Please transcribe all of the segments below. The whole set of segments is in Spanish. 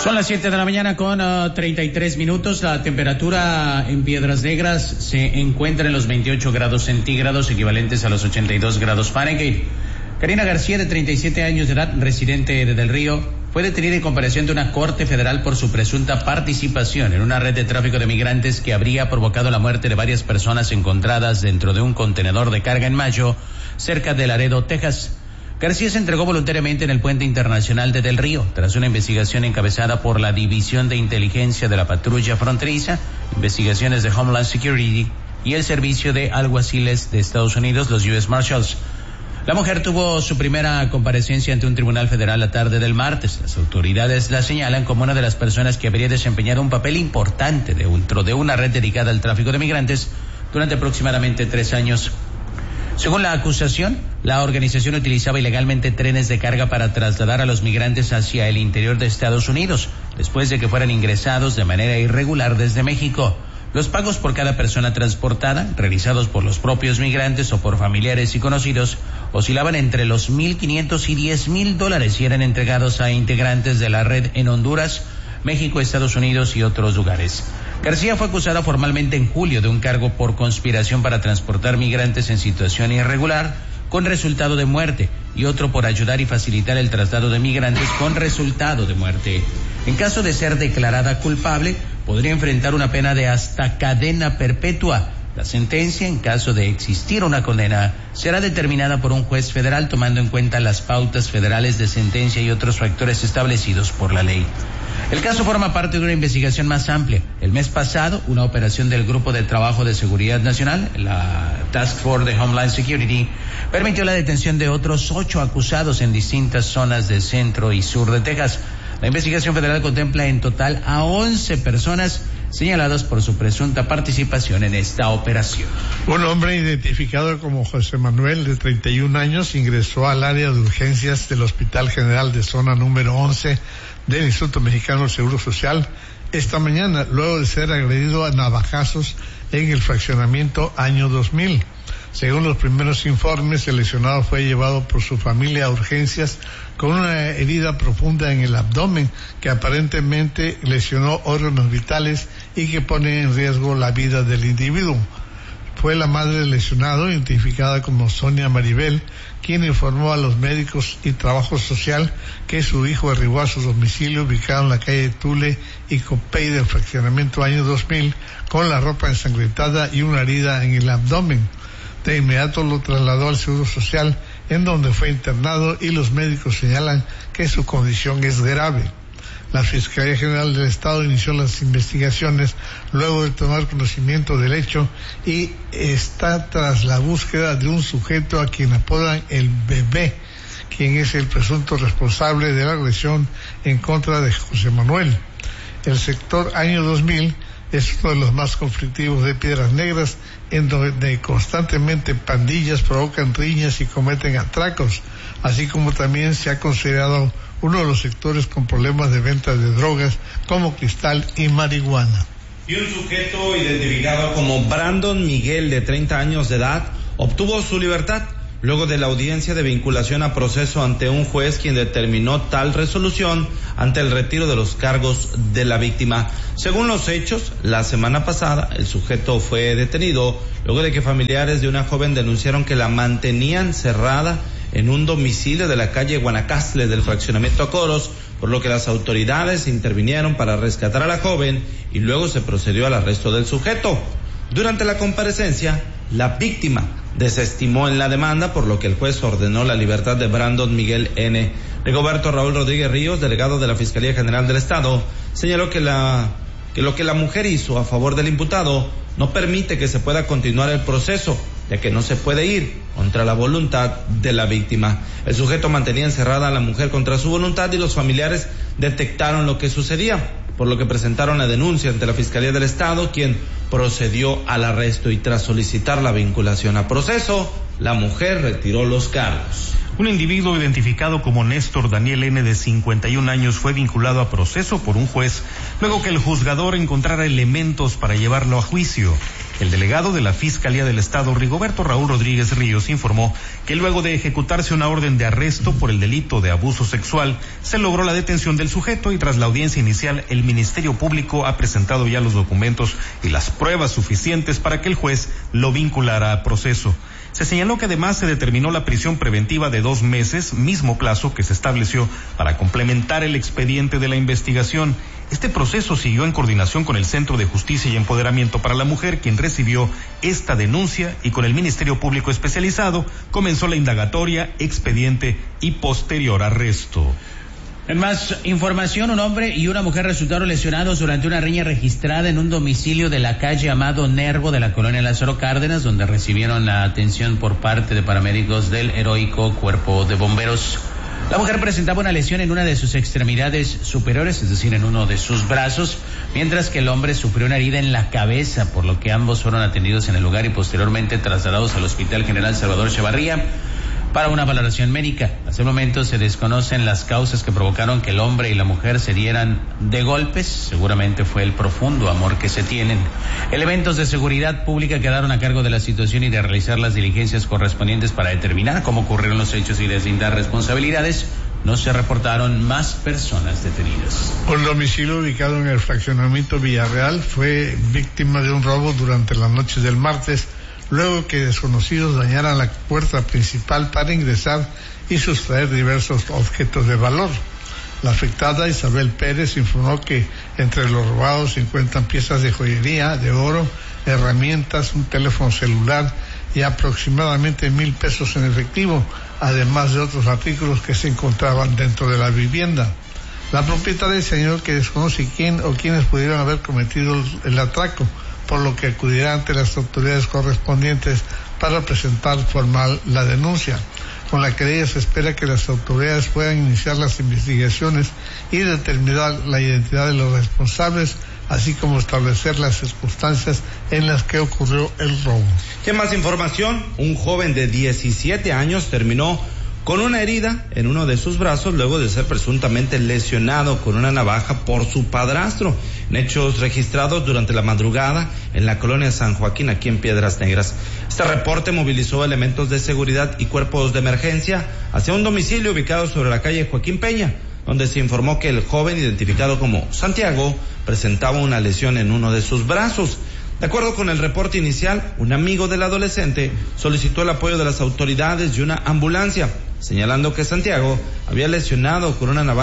Son las 7 de la mañana con 33 minutos. La temperatura en Piedras Negras se encuentra en los 28 grados centígrados, equivalentes a los 82 grados Fahrenheit. Karina García, de 37 años de edad, residente de Del Río, fue detenida en comparación de una corte federal por su presunta participación en una red de tráfico de migrantes que habría provocado la muerte de varias personas encontradas dentro de un contenedor de carga en mayo, cerca de Laredo, Texas. García se entregó voluntariamente en el puente internacional de Del Río, tras una investigación encabezada por la División de Inteligencia de la Patrulla Fronteriza, investigaciones de Homeland Security y el Servicio de Alguaciles de Estados Unidos, los U.S. Marshals. La mujer tuvo su primera comparecencia ante un tribunal federal la tarde del martes. Las autoridades la señalan como una de las personas que habría desempeñado un papel importante dentro de una red dedicada al tráfico de migrantes durante aproximadamente 3 años. Según la acusación, la organización utilizaba ilegalmente trenes de carga para trasladar a los migrantes hacia el interior de Estados Unidos, después de que fueran ingresados de manera irregular desde México. Los pagos por cada persona transportada, realizados por los propios migrantes o por familiares y conocidos, oscilaban entre los $1,500 y $10,000 y eran entregados a integrantes de la red en Honduras, México, Estados Unidos y otros lugares. García fue acusada formalmente en julio de un cargo por conspiración para transportar migrantes en situación irregular con resultado de muerte y otro por ayudar y facilitar el traslado de migrantes con resultado de muerte. En caso de ser declarada culpable, podría enfrentar una pena de hasta cadena perpetua. La sentencia, en caso de existir una condena, será determinada por un juez federal tomando en cuenta las pautas federales de sentencia y otros factores establecidos por la ley. El caso forma parte de una investigación más amplia. El mes pasado, una operación del Grupo de Trabajo de Seguridad Nacional, la Task Force de Homeland Security, permitió la detención de otros 8 acusados en distintas zonas del centro y sur de Texas. La investigación federal contempla en total a 11 personas señaladas por su presunta participación en esta operación. Un hombre identificado como José Manuel, de 31 años, ingresó al área de urgencias del Hospital General de Zona número 11 del Instituto Mexicano del Seguro Social esta mañana, luego de ser agredido a navajazos en el fraccionamiento Año 2000. Según los primeros informes, el lesionado fue llevado por su familia a urgencias con una herida profunda en el abdomen que aparentemente lesionó órganos vitales y que pone en riesgo la vida del individuo. Fue la madre del lesionado, identificada como Sonia Maribel, quien informó a los médicos y trabajo social que su hijo arribó a su domicilio ubicado en la calle Tule y Copey del fraccionamiento Año 2000 con la ropa ensangrentada y una herida en el abdomen. De inmediato lo trasladó al Seguro Social, en donde fue internado, y los médicos señalan que su condición es grave. La Fiscalía General del Estado inició las investigaciones luego de tomar conocimiento del hecho y está tras la búsqueda de un sujeto a quien apodan el Bebé, quien es el presunto responsable de la agresión en contra de José Manuel. El sector Año 2000 es uno de los más conflictivos de Piedras Negras, en donde constantemente pandillas provocan riñas y cometen atracos, así como también se ha considerado uno de los sectores con problemas de venta de drogas como cristal y marihuana. Y un sujeto identificado como Brandon Miguel, de 30 años de edad, obtuvo su libertad luego de la audiencia de vinculación a proceso ante un juez, quien determinó tal resolución ante el retiro de los cargos de la víctima. Según los hechos, la semana pasada el sujeto fue detenido luego de que familiares de una joven denunciaron que la mantenían cerrada en un domicilio de la calle Guanacaste del fraccionamiento Coros, por lo que las autoridades intervinieron para rescatar a la joven y luego se procedió al arresto del sujeto. Durante la comparecencia, la víctima desestimó en la demanda, por lo que el juez ordenó la libertad de Brandon Miguel N. Rigoberto Raúl Rodríguez Ríos, delegado de la Fiscalía General del Estado, señaló que lo que la mujer hizo a favor del imputado no permite que se pueda continuar el proceso, ya que no se puede ir contra la voluntad de la víctima. El sujeto mantenía encerrada a la mujer contra su voluntad y los familiares detectaron lo que sucedía, por lo que presentaron la denuncia ante la Fiscalía del Estado, quien procedió al arresto, y tras solicitar la vinculación a proceso, la mujer retiró los cargos. Un individuo identificado como Néstor Daniel N., de 51 años, fue vinculado a proceso por un juez luego que el juzgador encontrara elementos para llevarlo a juicio. El delegado de la Fiscalía del Estado, Rigoberto Raúl Rodríguez Ríos, informó que luego de ejecutarse una orden de arresto por el delito de abuso sexual, se logró la detención del sujeto y tras la audiencia inicial, el Ministerio Público ha presentado ya los documentos y las pruebas suficientes para que el juez lo vinculara a proceso. Se señaló que además se determinó la prisión preventiva de 2 meses, mismo plazo que se estableció para complementar el expediente de la investigación. Este proceso siguió en coordinación con el Centro de Justicia y Empoderamiento para la Mujer, quien recibió esta denuncia, y con el Ministerio Público Especializado comenzó la indagatoria, expediente y posterior arresto. En más información, un hombre y una mujer resultaron lesionados durante una riña registrada en un domicilio de la calle Amado Nervo de la colonia Lázaro Cárdenas, donde recibieron la atención por parte de paramédicos del heroico Cuerpo de Bomberos. La mujer presentaba una lesión en una de sus extremidades superiores, es decir, en uno de sus brazos, mientras que el hombre sufrió una herida en la cabeza, por lo que ambos fueron atendidos en el lugar y posteriormente trasladados al Hospital General Salvador Echevarría para una valoración médica. Hasta el momento se desconocen las causas que provocaron que el hombre y la mujer se dieran de golpes. Seguramente fue el profundo amor que se tienen. Elementos de seguridad pública quedaron a cargo de la situación y de realizar las diligencias correspondientes para determinar cómo ocurrieron los hechos y deslindar responsabilidades. No se reportaron más personas detenidas. Un domicilio ubicado en el fraccionamiento Villarreal fue víctima de un robo durante la noche del martes, luego que desconocidos dañaran la puerta principal para ingresar y sustraer diversos objetos de valor. La afectada, Isabel Pérez, informó que entre los robados se encuentran piezas de joyería, de oro, herramientas, un teléfono celular y aproximadamente 1,000 pesos en efectivo, además de otros artículos que se encontraban dentro de la vivienda. La propietaria señaló que desconoce quién o quiénes pudieron haber cometido el atraco, por lo que acudirá ante las autoridades correspondientes para presentar formal la denuncia. Con la querella se espera que las autoridades puedan iniciar las investigaciones y determinar la identidad de los responsables, así como establecer las circunstancias en las que ocurrió el robo. ¿Qué más información? Un joven de 17 años terminó con una herida en uno de sus brazos luego de ser presuntamente lesionado con una navaja por su padrastro, en hechos registrados durante la madrugada en la colonia San Joaquín, aquí en Piedras Negras. Este reporte movilizó elementos de seguridad y cuerpos de emergencia hacia un domicilio ubicado sobre la calle Joaquín Peña, donde se informó que el joven, identificado como Santiago, presentaba una lesión en uno de sus brazos. De acuerdo con el reporte inicial, un amigo del adolescente solicitó el apoyo de las autoridades y una ambulancia, señalando que Santiago había sido lesionado con una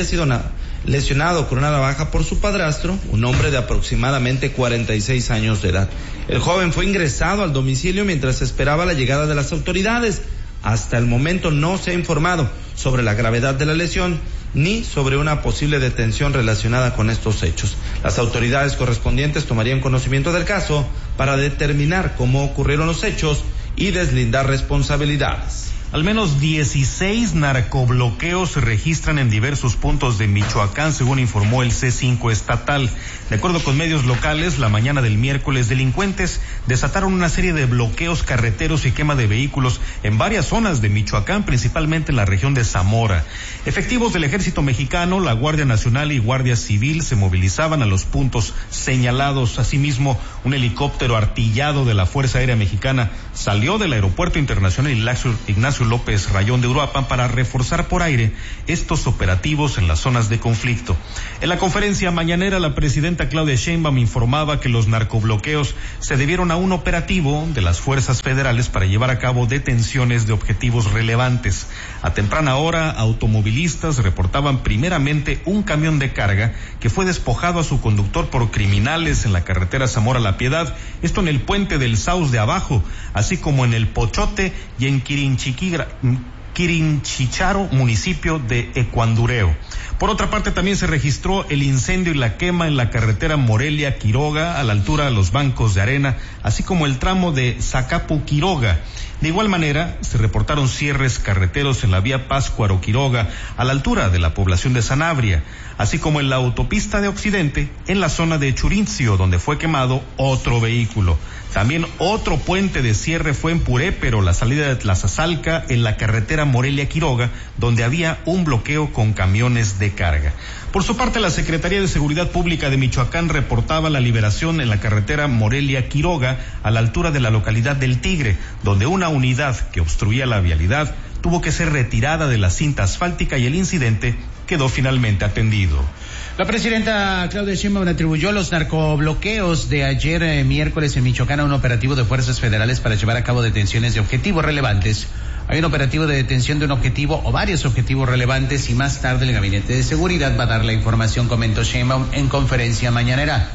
navaja por su padrastro, un hombre de aproximadamente 46 años de edad. El joven fue ingresado al domicilio mientras esperaba la llegada de las autoridades. Hasta el momento no se ha informado sobre la gravedad de la lesión ni sobre una posible detención relacionada con estos hechos. Las autoridades correspondientes tomarían conocimiento del caso para determinar cómo ocurrieron los hechos y deslindar responsabilidades. Al menos 16 narcobloqueos se registran en diversos puntos de Michoacán, según informó el C5 estatal. De acuerdo con medios locales, la mañana del miércoles, delincuentes desataron una serie de bloqueos carreteros y quema de vehículos en varias zonas de Michoacán, principalmente en la región de Zamora. Efectivos del Ejército Mexicano, la Guardia Nacional y Guardia Civil se movilizaban a los puntos señalados. Asimismo, un helicóptero artillado de la Fuerza Aérea Mexicana salió del Aeropuerto Internacional Ignacio López Rayón de Uruapan para reforzar por aire estos operativos en las zonas de conflicto. En la conferencia mañanera, la presidenta Claudia Sheinbaum informaba que los narcobloqueos se debieron a un operativo de las fuerzas federales para llevar a cabo detenciones de objetivos relevantes. A temprana hora, automovilistas reportaban primeramente un camión de carga que fue despojado a su conductor por criminales en la carretera Zamora-La Piedad, esto en el puente del Saus de Abajo, así como en el Pochote y en Quirinchicharo, municipio de Ecuandureo. Por otra parte, también se registró el incendio y la quema en la carretera Morelia-Quiroga, a la altura de los bancos de arena, así como el tramo de Zacapu-Quiroga. De igual manera, se reportaron cierres carreteros en la vía Páscuaro-Quiroga, a la altura de la población de Sanabria, así como en la autopista de Occidente, en la zona de Churincio, donde fue quemado otro vehículo. También otro puente de cierre fue en Purépero, la salida de Tlazazalca, en la carretera Morelia-Quiroga, donde había un bloqueo con camiones camiones de carga. Por su parte, la Secretaría de Seguridad Pública de Michoacán reportaba la liberación en la carretera Morelia-Quiroga, a la altura de la localidad del Tigre, donde una unidad que obstruía la vialidad tuvo que ser retirada de la cinta asfáltica y el incidente quedó finalmente atendido. La presidenta Claudia Sheinbaum atribuyó los narcobloqueos de ayer miércoles en Michoacán a un operativo de fuerzas federales para llevar a cabo detenciones de objetivos relevantes. Hay un operativo de detención de un objetivo o varios objetivos relevantes y más tarde el Gabinete de Seguridad va a dar la información, comentó Sheinbaum en conferencia mañanera.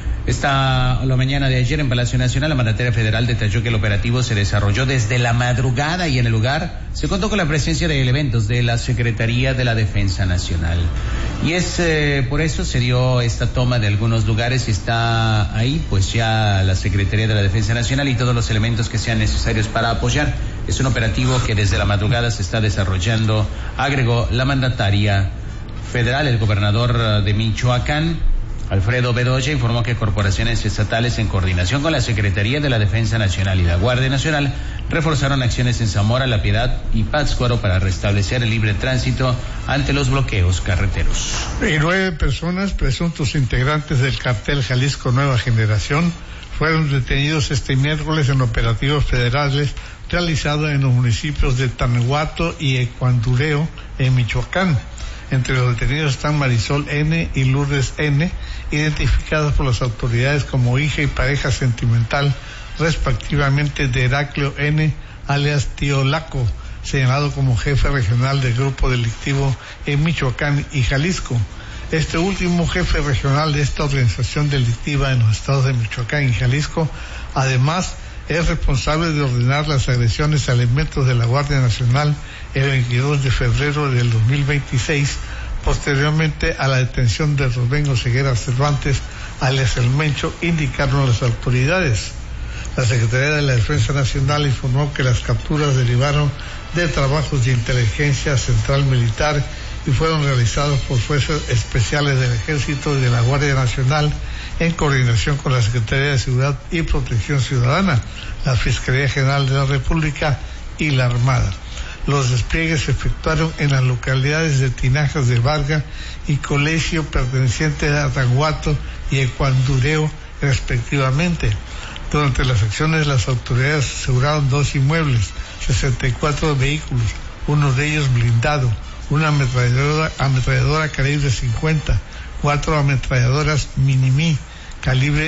La mañana de ayer en Palacio Nacional, la mandataria federal detalló que el operativo se desarrolló desde la madrugada y en el lugar se contó con la presencia de elementos de la Secretaría de la Defensa Nacional. Y por eso se dio esta toma de algunos lugares y está ahí pues ya la Secretaría de la Defensa Nacional y todos los elementos que sean necesarios para apoyar. Es un operativo que desde la madrugada se está desarrollando, agregó la mandataria federal. El gobernador de Michoacán, Alfredo Bedoya, informó que corporaciones estatales en coordinación con la Secretaría de la Defensa Nacional y la Guardia Nacional reforzaron acciones en Zamora, La Piedad y Pátzcuaro para restablecer el libre tránsito ante los bloqueos carreteros. Y 9 personas, presuntos integrantes del cartel Jalisco Nueva Generación, fueron detenidos este miércoles en operativos federales realizados en los municipios de Tanahuato y Ecuandureo, en Michoacán. Entre los detenidos están Marisol N. y Lourdes N., identificadas por las autoridades como hija y pareja sentimental, respectivamente, de Heraclio N., alias Tío Laco, señalado como jefe regional del grupo delictivo en Michoacán y Jalisco. Este último, jefe regional de esta organización delictiva en los estados de Michoacán y Jalisco, además es responsable de ordenar las agresiones a elementos de la Guardia Nacional el 22 de febrero del 2026, posteriormente a la detención de Rubén Oseguera Cervantes, alias El Mencho, indicaron las autoridades. La Secretaría de la Defensa Nacional informó que las capturas derivaron de trabajos de inteligencia central militar y fueron realizados por fuerzas especiales del Ejército y de la Guardia Nacional en coordinación con la Secretaría de Seguridad y Protección Ciudadana, la Fiscalía General de la República y la Armada. Los despliegues se efectuaron en las localidades de Tinajas de Vargas y Colegio, pertenecientes a Tanahuato y Ecuandureo, respectivamente. Durante las acciones, las autoridades aseguraron 2 inmuebles, 64 vehículos, uno de ellos blindado, una ametralladora calibre 50, 4 ametralladoras Minimi calibre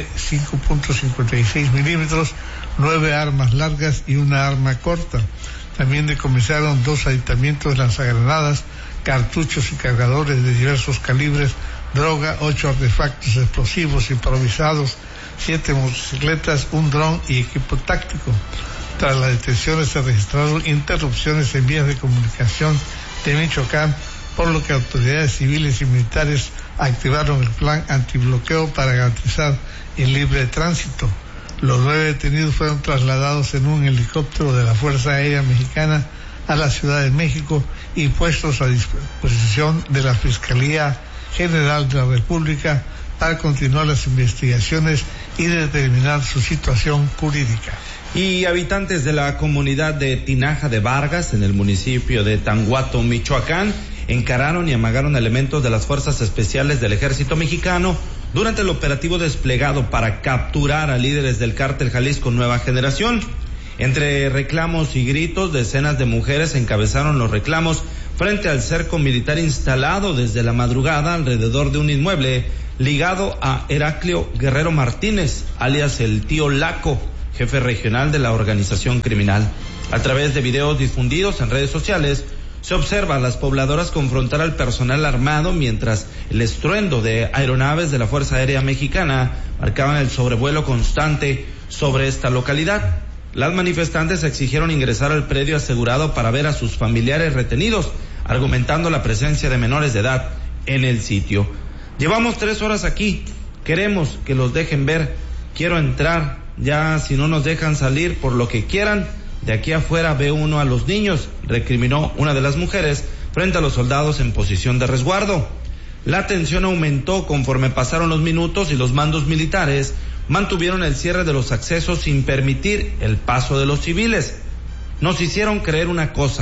5.56 milímetros, 9 armas largas y una arma corta. También decomisaron 2 aditamientos lanzagranadas, cartuchos y cargadores de diversos calibres, droga, 8 artefactos explosivos improvisados, 7 motocicletas, un dron y equipo táctico. Tras las detenciones se registraron interrupciones en vías de comunicación de Michoacán, por lo que autoridades civiles y militares activaron el plan antibloqueo para garantizar el libre tránsito. Los 9 detenidos fueron trasladados en un helicóptero de la Fuerza Aérea Mexicana a la Ciudad de México y puestos a disposición de la Fiscalía General de la República para continuar las investigaciones y determinar su situación jurídica. Y habitantes de la comunidad de Tinaja de Vargas, en el municipio de Tanahuato, Michoacán, encararon y amagaron elementos de las fuerzas especiales del Ejército Mexicano durante el operativo desplegado para capturar a líderes del cártel Jalisco Nueva Generación. Entre reclamos y gritos, decenas de mujeres encabezaron los reclamos frente al cerco militar instalado desde la madrugada alrededor de un inmueble ligado a Heraclio Guerrero Martínez, alias el Tío Laco, jefe regional de la organización criminal. A través de videos difundidos en redes sociales, se observa a las pobladoras confrontar al personal armado mientras el estruendo de aeronaves de la Fuerza Aérea Mexicana marcaban el sobrevuelo constante sobre esta localidad. Las manifestantes exigieron ingresar al predio asegurado para ver a sus familiares retenidos, argumentando la presencia de menores de edad en el sitio. Llevamos 3 horas aquí, queremos que los dejen ver, quiero entrar, ya si no nos dejan salir por lo que quieran, de aquí afuera ve uno a los niños, recriminó una de las mujeres frente a los soldados en posición de resguardo. La tensión aumentó conforme pasaron los minutos y los mandos militares mantuvieron el cierre de los accesos sin permitir el paso de los civiles. Nos hicieron creer una cosa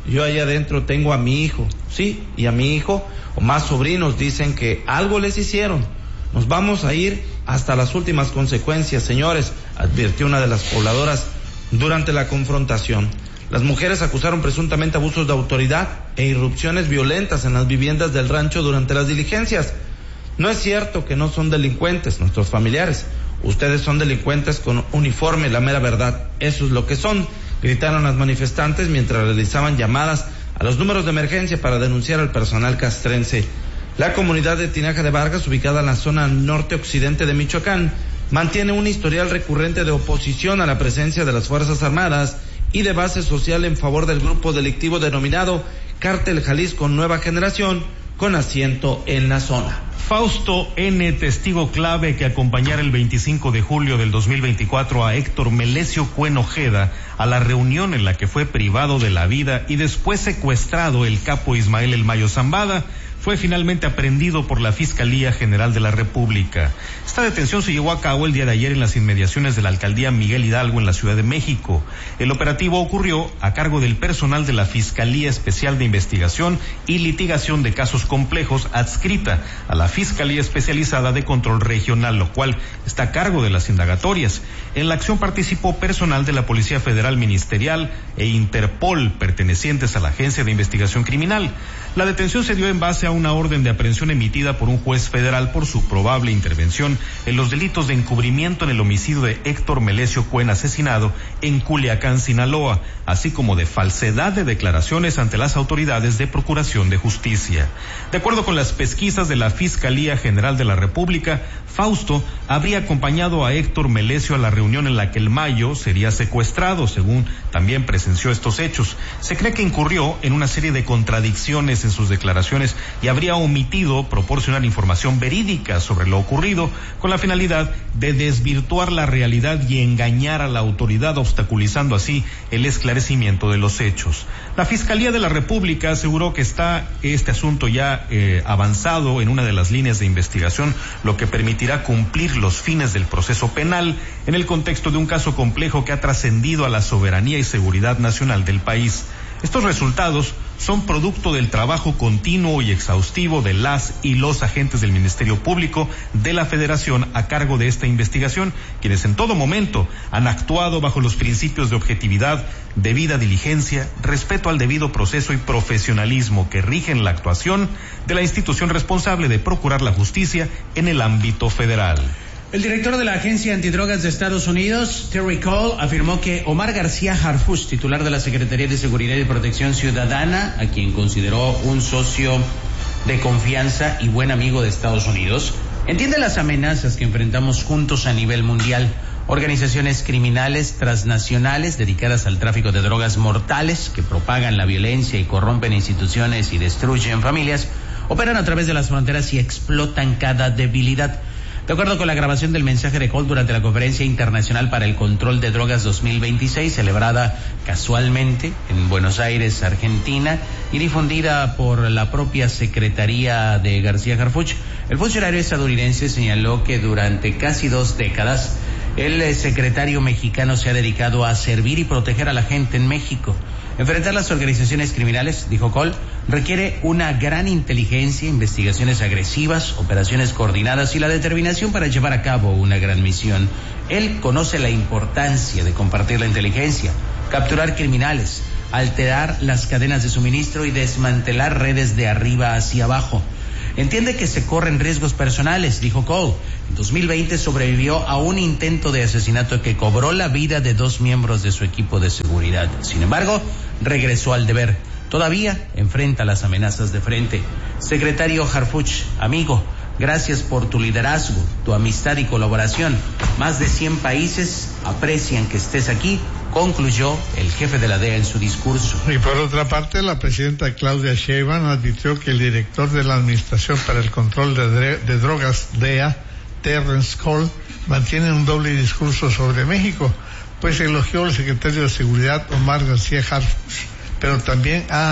yo allá adentro tengo a mi hijo, sí, y a mi hijo o más sobrinos dicen que algo les hicieron. Nos vamos a ir hasta las últimas consecuencias, señores, advirtió una de las pobladoras durante la confrontación. Las mujeres acusaron presuntamente abusos de autoridad e irrupciones violentas en las viviendas del rancho durante las diligencias. No es cierto que no son delincuentes nuestros familiares. Ustedes son delincuentes con uniforme, la mera verdad. Eso es lo que son, gritaron las manifestantes mientras realizaban llamadas a los números de emergencia para denunciar al personal castrense. La comunidad de Tinaja de Vargas, ubicada en la zona norte-occidente de Michoacán, mantiene un historial recurrente de oposición a la presencia de las Fuerzas Armadas y de base social en favor del grupo delictivo denominado Cártel Jalisco Nueva Generación, con asiento en la zona. Fausto N., testigo clave que acompañara el 25 de julio del 2024 a Héctor Melesio Cuen Ojeda a la reunión en la que fue privado de la vida y después secuestrado el capo Ismael El Mayo Zambada, fue finalmente aprehendido por la Fiscalía General de la República. Esta detención se llevó a cabo el día de ayer en las inmediaciones de la alcaldía Miguel Hidalgo en la Ciudad de México. El operativo ocurrió a cargo del personal de la Fiscalía Especial de Investigación y Litigación de Casos Complejos, adscrita a la Fiscalía Especializada de Control Regional, lo cual está a cargo de las indagatorias. En la acción participó personal de la Policía Federal Ministerial e Interpol, pertenecientes a la Agencia de Investigación Criminal. La detención se dio en base a una orden de aprehensión emitida por un juez federal por su probable intervención en los delitos de encubrimiento en el homicidio de Héctor Melesio Cuen, asesinado en Culiacán, Sinaloa, así como de falsedad de declaraciones ante las autoridades de Procuración de Justicia. De acuerdo con las pesquisas de la Fiscalía General de la República, Fausto habría acompañado a Héctor Melesio a la reunión en la que El Mayo sería secuestrado, según también presenció estos hechos. Se cree que incurrió en una serie de contradicciones en sus declaraciones y habría omitido proporcionar información verídica sobre lo ocurrido, con la finalidad de desvirtuar la realidad y engañar a la autoridad, obstaculizando así el esclarecimiento de los hechos. La Fiscalía de la República aseguró que está este asunto ya avanzado en una de las líneas de investigación, lo que permitirá cumplir los fines del proceso penal en el contexto de un caso complejo que ha trascendido a la soberanía y seguridad nacional del país. Estos resultados son producto del trabajo continuo y exhaustivo de las y los agentes del Ministerio Público de la Federación a cargo de esta investigación, quienes en todo momento han actuado bajo los principios de objetividad, debida diligencia, respeto al debido proceso y profesionalismo que rigen la actuación de la institución responsable de procurar la justicia en el ámbito federal. El director de la Agencia Antidrogas de Estados Unidos, Terry Cole, afirmó que Omar García Harfuch, titular de la Secretaría de Seguridad y Protección Ciudadana, a quien consideró un socio de confianza y buen amigo de Estados Unidos, entiende las amenazas que enfrentamos juntos a nivel mundial. Organizaciones criminales transnacionales dedicadas al tráfico de drogas mortales que propagan la violencia y corrompen instituciones y destruyen familias, operan a través de las fronteras y explotan cada debilidad. De acuerdo con la grabación del mensaje de Cole durante la Conferencia Internacional para el Control de Drogas 2026, celebrada casualmente en Buenos Aires, Argentina, y difundida por la propia Secretaría de García Harfuch, el funcionario estadounidense señaló que durante casi 2 décadas, el secretario mexicano se ha dedicado a servir y proteger a la gente en México. Enfrentar las organizaciones criminales, dijo Cole, requiere una gran inteligencia, investigaciones agresivas, operaciones coordinadas y la determinación para llevar a cabo una gran misión. Él conoce la importancia de compartir la inteligencia, capturar criminales, alterar las cadenas de suministro y desmantelar redes de arriba hacia abajo. Entiende que se corren riesgos personales, dijo Cole. En 2020 sobrevivió a un intento de asesinato que cobró la vida de 2 miembros de su equipo de seguridad. Sin embargo, regresó al deber. Todavía enfrenta las amenazas de frente. Secretario Harfuch, amigo, gracias por tu liderazgo, tu amistad y colaboración. Más de 100 países aprecian que estés aquí, concluyó el jefe de la DEA en su discurso. Y por otra parte, la presidenta Claudia Sheinbaum advirtió que el director de la Administración para el Control de Drogas, DEA, Terrence Cole, mantiene un doble discurso sobre México, pues elogió al secretario de Seguridad, Omar García Harfuch, pero también ha